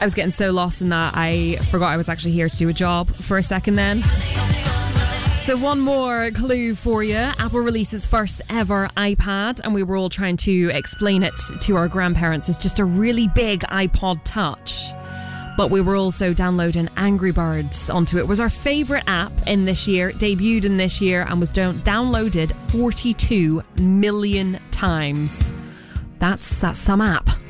I was getting so lost in that I forgot I was actually here to do a job for a second then. So one more clue for you. Apple released its first ever iPad, and we were all trying to explain it to our grandparents as just a really big iPod Touch. But we were also downloading Angry Birds onto it. It was our favourite app in this year, debuted in this year, and was downloaded 42 million times. That's some app.